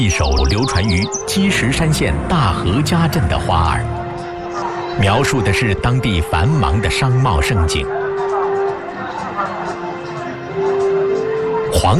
一首流传于积石山县大河家镇的花儿，描述的是当地繁忙的商贸盛景。